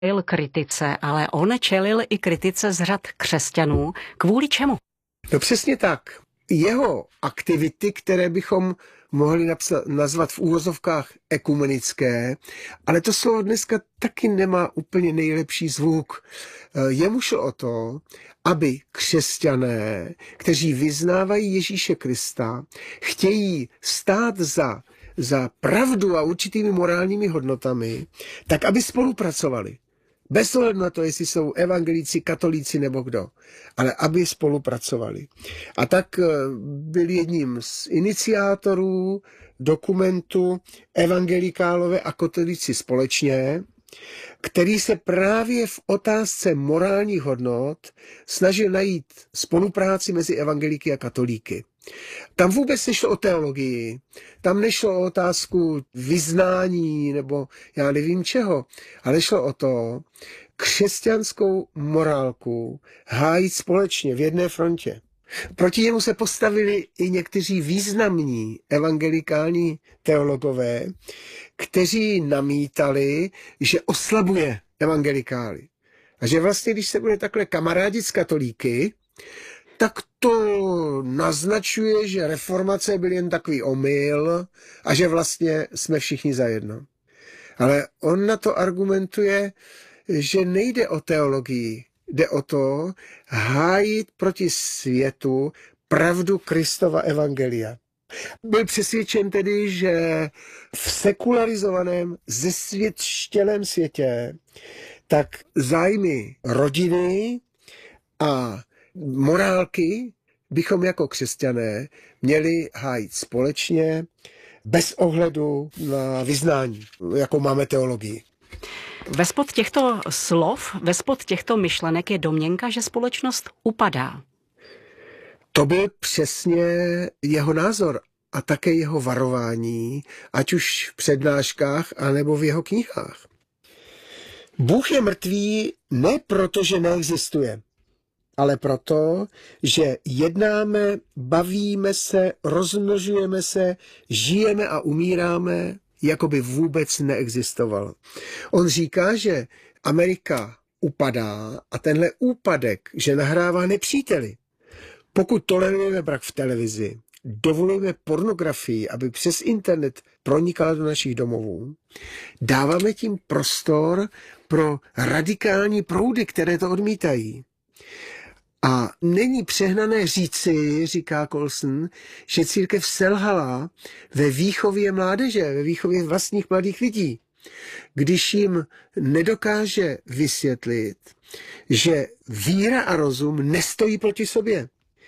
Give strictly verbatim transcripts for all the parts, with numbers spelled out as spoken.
čelil kritice, ale on čelil i kritice z řad křesťanů. Kvůli čemu? No přesně tak. Jeho aktivity, které bychom mohli napsat, nazvat v úvozovkách ekumenické, ale to slovo dneska taky nemá úplně nejlepší zvuk. Jemu šlo o to, aby křesťané, kteří vyznávají Ježíše Krista, chtějí stát za, za pravdu a určitými morálními hodnotami, tak aby spolupracovali. Bez ohledu na to, jestli jsou evangelíci, katolíci nebo kdo, ale aby spolupracovali. A tak byl jedním z iniciátorů dokumentu Evangelikálové a katolíci společně, který se právě v otázce morálních hodnot snažil najít spolupráci mezi evangelíky a katolíky. Tam vůbec nešlo o teologii, tam nešlo o otázku vyznání nebo já nevím čeho, ale šlo o to křesťanskou morálku hájit společně v jedné frontě. Proti němu se postavili i někteří významní evangelikální teologové, kteří namítali, že oslabuje evangelikály. A že vlastně, když se bude takhle kamarádit s katolíky, tak to naznačuje, že reformace byl jen takový omyl a že vlastně jsme všichni zajedno. Ale on na to argumentuje, že nejde o teologii, jde o to hájit proti světu pravdu Kristova evangelia. Byl přesvědčen tedy, že v sekularizovaném, zesvětštělém světě tak zájmy rodiny a morálky bychom jako křesťané měli hájit společně, bez ohledu na vyznání, jako máme teologii. Vespod těchto slov, vespod těchto myšlenek je domněnka, že společnost upadá. To byl přesně jeho názor a také jeho varování, ať už v přednáškách, anebo v jeho knihách. Bůh je mrtvý ne proto, že neexistuje, ale proto, že jednáme, bavíme se, rozmnožujeme se, žijeme a umíráme, jako by vůbec neexistoval. On říká, že Amerika upadá a tenhle úpadek, že nahrává nepříteli. Pokud tolerujeme brak v televizi, dovolujeme pornografii, aby přes internet pronikala do našich domovů, dáváme tím prostor pro radikální proudy, které to odmítají. A není přehnané říci, říká Colson, že církev selhala ve výchově mládeže, ve výchově vlastních mladých lidí, když jim nedokáže vysvětlit, že víra a rozum nestojí proti sobě.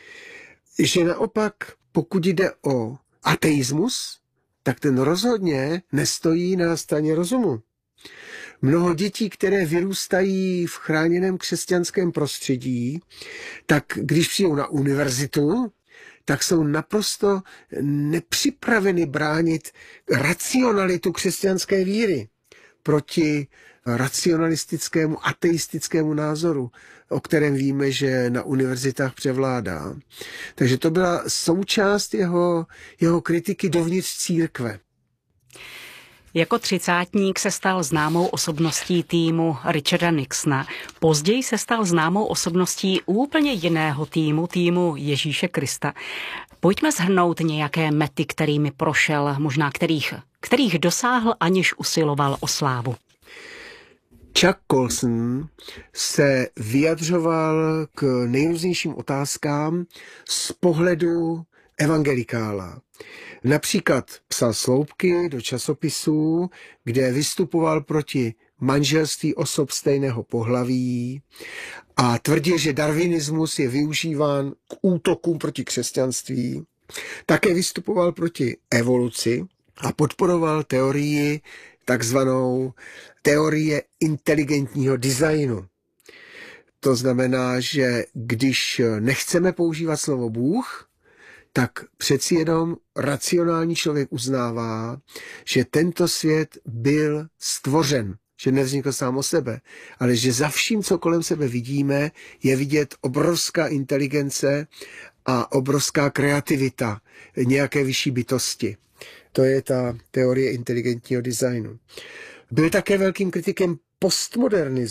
Že naopak, pokud jde o ateismus, tak ten rozhodně nestojí na straně rozumu. Mnoho dětí, které vyrůstají v chráněném křesťanském prostředí, tak když přijdou na univerzitu, tak jsou naprosto nepřipraveny bránit racionalitu křesťanské víry proti racionalistickému, ateistickému názoru, o kterém víme, že na univerzitách převládá. Takže to byla součást jeho, jeho kritiky dovnitř církve. Jako třicátník se stal známou osobností týmu Richarda Nixona. Později se stal známou osobností úplně jiného týmu, týmu Ježíše Krista. Pojďme shrnout nějaké mety, kterými prošel, možná kterých, kterých dosáhl, aniž usiloval o slávu. Chuck Colson se vyjadřoval k nejrůznějším otázkám z pohledu evangelikála. Například psal sloupky do časopisů, kde vystupoval proti manželství osob stejného pohlaví a tvrdil, že darwinismus je využíván k útokům proti křesťanství. Také vystupoval proti evoluci a podporoval teorii, takzvanou teorie inteligentního designu. To znamená, že když nechceme používat slovo Bůh, tak přeci jenom racionální člověk uznává, že tento svět byl stvořen, že nevznikl sám o sebe, ale že za vším, co kolem sebe vidíme, je vidět obrovská inteligence a obrovská kreativita nějaké vyšší bytosti. To je ta teorie inteligentního designu. Byl také velkým kritikem postmodernismu